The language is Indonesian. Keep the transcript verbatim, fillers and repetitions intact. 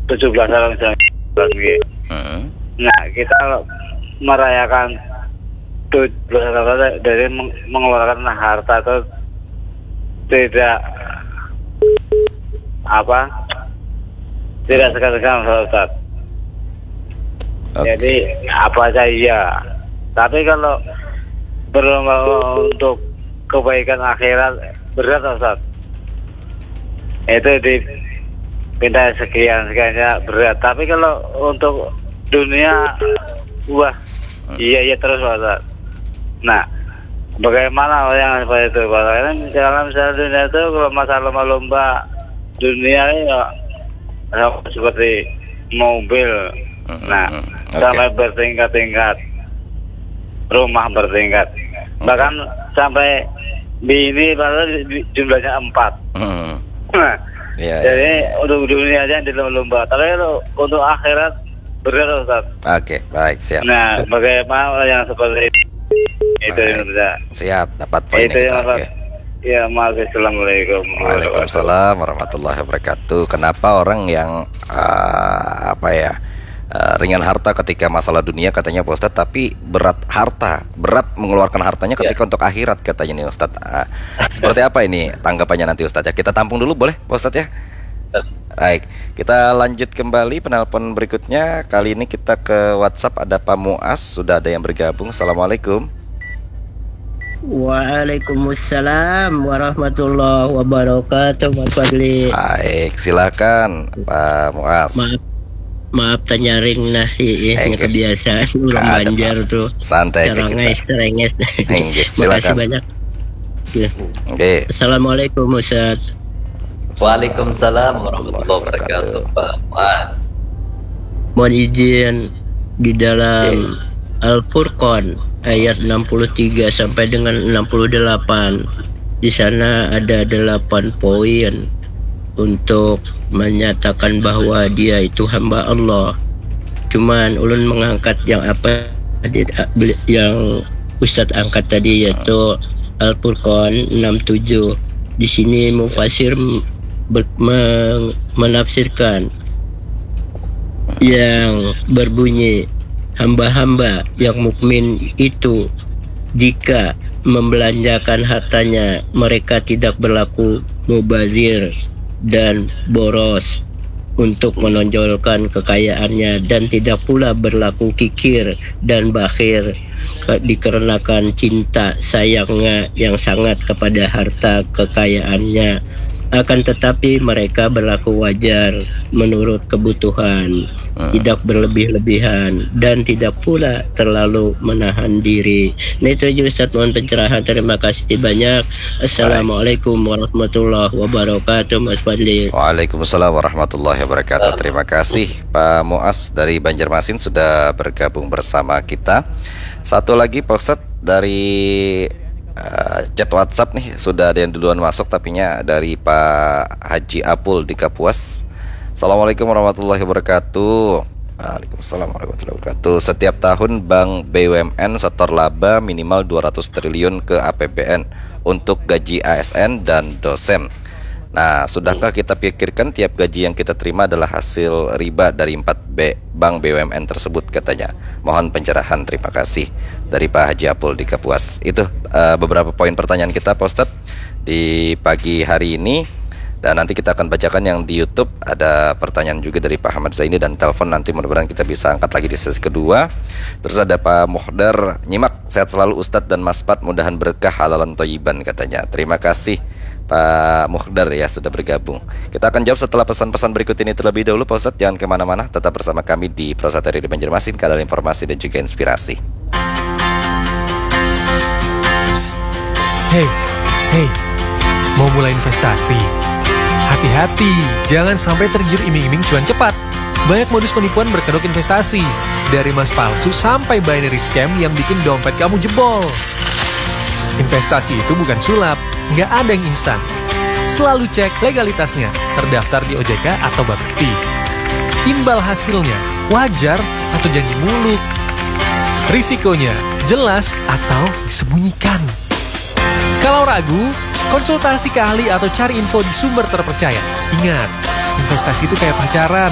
tujuh belas orang lagi. Hmm. Nah, kita merayakan tujuh belas orang dari mengeluarkan harta itu tidak apa? Tidak segan-segan, Ustaz. Okay. Jadi apa aja iya. Tapi kalau berlomba untuk kebaikan akhirat berat, Ustaz. Itu di pindah sekian sekiannya berat. Tapi kalau untuk dunia, wah, iya iya terus, Ustaz. Nah, bagaimana yang seperti itu, Pak? Karena dalam misalnya dunia itu kalau masalah lomba dunia ini ya, seperti mobil. Nah, okay. Sampai bertingkat-tingkat, rumah bertingkat, okay. Bahkan sampai bini padahal jumlahnya empat. Hmm. Nah, yeah, jadi yeah. Untuk dunia aja yang dilomba, tapi untuk akhirat berat, Ustaz. Oke, okay, baik, siap. Nah, bagaimana yang seperti itu? Itu yang bisa. Siap, dapat poinnya kita. Oke. Okay. Ya, maaf. Assalamualaikum. Waalaikumsalam warahmatullahi wabarakatuh. Kenapa orang yang uh, apa ya? Uh, ringan harta ketika masalah dunia katanya Pak Ustadz, tapi berat harta, berat mengeluarkan hartanya ketika ya. Untuk akhirat katanya nih Ustadz. Uh, seperti apa ini tanggapannya nanti Ustadz ya? Kita tampung dulu boleh Pak Ustadz ya? Baik, kita lanjut kembali penelpon berikutnya. Kali ini kita ke WhatsApp, ada Pak Muas, sudah ada yang bergabung. Assalamualaikum. Waalaikumsalam warahmatullahi wabarakatuh, Mas Fadli. Baik, silakan Pak Muas. Maaf. Maaf tanya ring nah iya kebiasaan ulang Banjar tuh. Santai aja kita. Serenges. Makasih banyak. Ya. Okay. Assalamualaikum Ustaz. Waalaikumsalam warahmatullahi wabarakatuh, Pak Mas. Mohon izin di dalam okay. Al-Furqan ayat enam puluh tiga sampai dengan enam puluh delapan. Di sana ada delapan poin untuk menyatakan bahwa dia itu hamba Allah. Cuman ulun mengangkat yang apa yang Ustadz angkat tadi, yaitu Al-Furqan enam puluh tujuh. Di sini mufasir ber, men, menafsirkan yang berbunyi, hamba-hamba yang mukmin itu jika membelanjakan hartanya mereka tidak berlaku mubazir dan boros untuk menonjolkan kekayaannya, dan tidak pula berlaku kikir dan bakhil dikarenakan cinta sayangnya yang sangat kepada harta kekayaannya. Akan tetapi mereka berlaku wajar menurut kebutuhan, hmm. tidak berlebih-lebihan dan tidak pula terlalu menahan diri. Nah itu aja Ustaz, mohon pencerahan. Terima kasih banyak. Assalamualaikum warahmatullahi wabarakatuh, Mas Fadli. Waalaikumsalam warahmatullahi wabarakatuh. Terima kasih Pak Muas dari Banjarmasin sudah bergabung bersama kita. Satu lagi Pak Ustadz dari Uh, chat WhatsApp nih, sudah ada yang duluan masuk tapinya dari Pak Haji Apul di Kapuas. Assalamualaikum warahmatullahi wabarakatuh. Waalaikumsalam warahmatullahi wabarakatuh. Setiap tahun Bank B U M N setor laba minimal dua ratus triliun ke A P B N untuk gaji A S N dan dosen. Nah, sudahkah kita pikirkan tiap gaji yang kita terima adalah hasil riba dari empat B Bank B U M N tersebut katanya. Mohon pencerahan, terima kasih dari Pak Haji Apul di Kapuas. Itu uh, beberapa poin pertanyaan kita Pak Ustadz di pagi hari ini. Dan nanti kita akan bacakan yang di YouTube. Ada pertanyaan juga dari Pak Ahmad Zaini dan telepon nanti mudah-mudahan kita bisa angkat lagi di sesi kedua. Terus ada Pak Muhdar, nyimak sehat selalu Ustadz dan Mas Pat, mudahan berkah halalan toyiban katanya. Terima kasih Pak Muhdar ya sudah bergabung. Kita akan jawab setelah pesan-pesan berikut ini terlebih dahulu Pak Ustadz. Jangan kemana-mana, tetap bersama kami di Prosateri di Banjarmasin, kadar informasi dan juga inspirasi. Hey, hey, mau mulai investasi? Hati-hati, jangan sampai tergiur iming-iming cuan cepat. Banyak modus penipuan berkedok investasi, dari emas palsu sampai binary scam yang bikin dompet kamu jebol. Investasi itu bukan sulap, nggak ada yang instan. Selalu cek legalitasnya, terdaftar di O J K atau Bapepti. Imbal hasilnya, wajar atau janji muluk. Risikonya, jelas atau disembunyikan. Kalau ragu, konsultasi ke ahli atau cari info di sumber terpercaya. Ingat, investasi itu kayak pacaran.